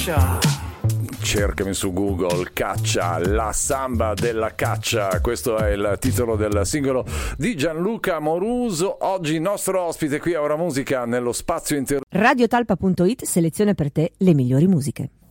caccia. Cercami su Google, Caccia, la samba della caccia. Questo è il titolo del singolo di Gianluca Moruso. Oggi nostro ospite qui a Ora Musica nello spazio intero. Radiotalpa.it seleziona per te le migliori musiche.